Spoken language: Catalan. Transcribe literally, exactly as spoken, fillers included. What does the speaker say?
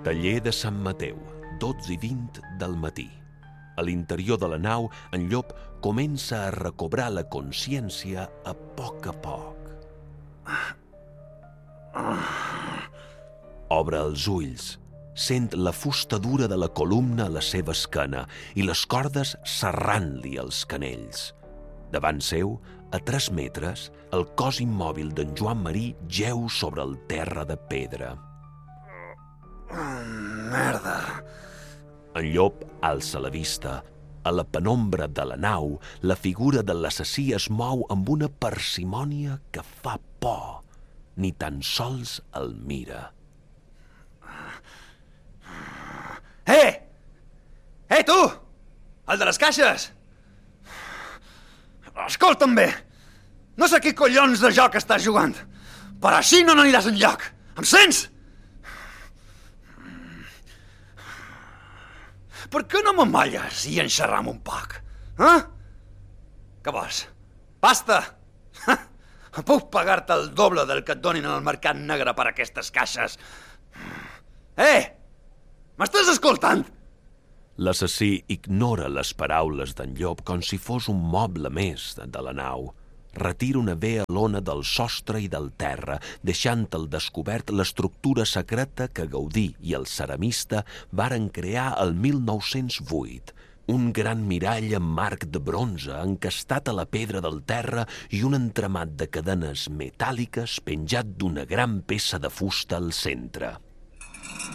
Taller de Sant Mateu, dotze i vint del matí. A l'interior de la nau, en Llop comença a recobrar la consciència a poc a poc. Obre els ulls, sent la fusta dura de la columna a la seva esquena i les cordes serrant-li els canells. Davant seu, a tres metres, el cos immòbil d'en Joan Marí jeu sobre el terra de pedra. Merda! En Llop alça la vista. A la penombra de la nau, la figura de l'assassí es mou amb una parsimònia que fa por. Ni tan sols el mira. Eh! Eh, tu! El de les caixes! Escolta'm bé! No sé què collons de joc estàs jugant, però així no n'aniràs enlloc. Em sents? Per què no m'emmalles i en xerram un poc? Eh? Què vols? Pasta? Puc pagar-te el doble del que et donin al mercat negre per aquestes caixes. Eh! M'estàs escoltant? L'assassí ignora les paraules d'en Llop com si fos un moble més de la nau. Retira una vea lona del sostre i del terra, deixant al descobert l'estructura secreta que Gaudí i el ceramista varen crear el mil nou-cents vuit. Un gran mirall amb marc de bronze encastat a la pedra del terra i un entramat de cadenes metàl·liques penjat d'una gran peça de fusta al centre.